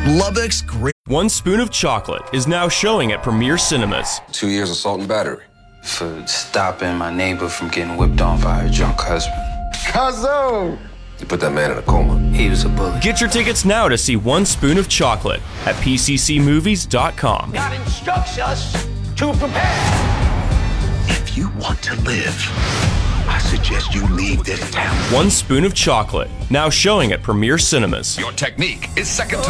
Lubbock's great. One Spoon of Chocolate is now showing at Premier Cinemas. 2 years assault and battery. For stopping my neighbor from getting whipped on by her drunk husband. Cuzzo! You put that man in a coma. He was a bully. Get your tickets now to see One Spoon of Chocolate at pccmovies.com. God instructs us to prepare. If you want to live, I suggest you leave this town. One Spoon of Chocolate, now showing at Premier Cinemas. Your technique is second to